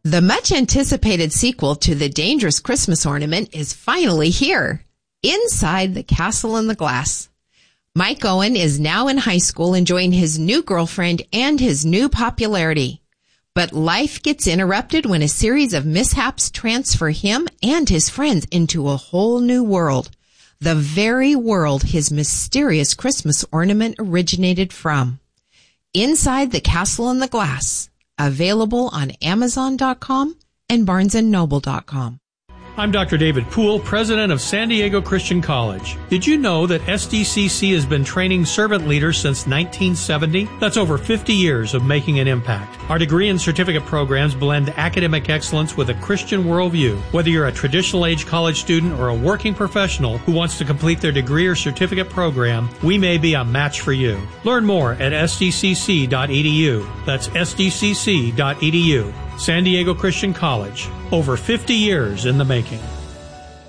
The much-anticipated sequel to The Dangerous Christmas Ornament is finally here, Inside the Castle in the Glass. Mike Owen is now in high school enjoying his new girlfriend and his new popularity. But life gets interrupted when a series of mishaps transfer him and his friends into a whole new world, the very world his mysterious Christmas ornament originated from. Inside the Castle in the Glass, available on Amazon.com and BarnesandNoble.com. I'm Dr. David Poole, president of San Diego Christian College. Did you know that SDCC has been training servant leaders since 1970? That's over 50 years of making an impact. Our degree and certificate programs blend academic excellence with a Christian worldview. Whether you're a traditional age college student or a working professional who wants to complete their degree or certificate program, we may be a match for you. Learn more at sdcc.edu. That's sdcc.edu. San Diego Christian College, over 50 years in the making.